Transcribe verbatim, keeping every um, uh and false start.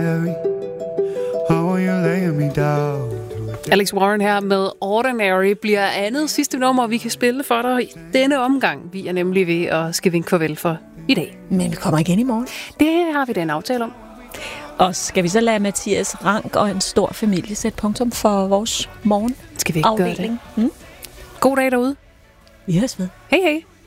ordinary. How are you laying me down? Alex Warren her med Ordinary bliver andet sidste nummer, vi kan spille for dig i denne omgang. Vi er nemlig ved at skal vinke farvel for i dag. Men vi kommer igen i morgen. Det har vi da en aftale om. Og skal vi så lade Mathias Rank og en stor familie sætte punktum for vores morgen? Skal vi ikke afdeling? gøre det? Hmm? God dag derude. Vi høres ved. Hej hej.